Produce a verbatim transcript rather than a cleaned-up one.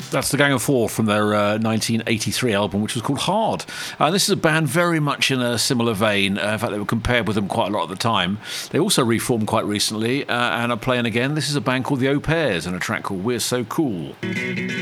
That's the Gang of Four from their uh, nineteen eighty-three album, which was called Hard. Uh, this is a band very much in a similar vein. Uh, in fact, they were compared with them quite a lot at the time. They also reformed quite recently uh, and are playing again. This is a band called The Au Pairs and a track called We're So Cool.